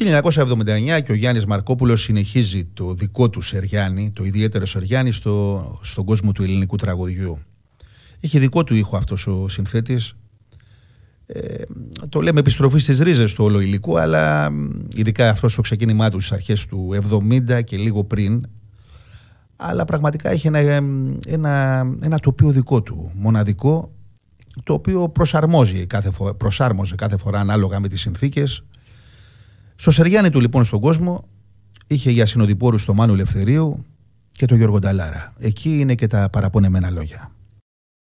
1979 και ο Γιάννης Μαρκόπουλος συνεχίζει το δικό του Σεριάννη, το ιδιαίτερο Σεριάννη στον κόσμο του ελληνικού τραγουδιού. Έχει δικό του ήχο αυτός ο συνθέτης. Το λέμε επιστροφή στις ρίζες του όλο υλικού, αλλά ειδικά αυτό στο ξεκίνημά του στις αρχές του 70 και λίγο πριν. Αλλά πραγματικά έχει ένα τοπίο δικό του, μοναδικό, το οποίο προσάρμοζε κάθε φορά ανάλογα με τις συνθήκες. Στο Σεριάννη του λοιπόν στον κόσμο είχε για συνοδοιπόρους το Μάνου Ελευθερίου και το Γιώργο Νταλάρα. Εκεί είναι και τα παραπονεμένα λόγια.